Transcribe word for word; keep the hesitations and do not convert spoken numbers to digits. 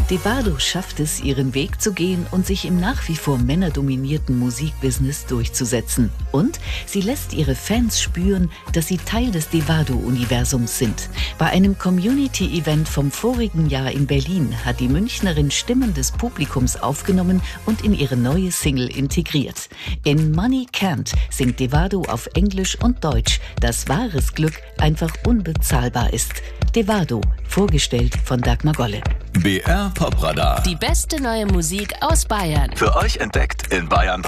Devado schafft es, ihren Weg zu gehen und sich im nach wie vor männerdominierten Musikbusiness durchzusetzen. Und sie lässt ihre Fans spüren, dass sie Teil des Devado-Universums sind. Bei einem Community-Event vom vorigen Jahr in Berlin hat die Münchnerin Stimmen des Publikums aufgenommen und in ihre neue Single integriert. In Money Can't singt Devado auf Englisch und Deutsch, dass wahres Glück einfach unbezahlbar ist. Devado, vorgestellt von Dagmar Golle. B R Pop Radar. Die beste neue Musik aus Bayern. Für euch entdeckt in Bayern